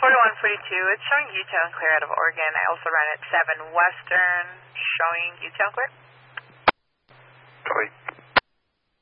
4142, it's showing U-Town clear out of Oregon. I also ran at 7 Western, showing U-Town clear.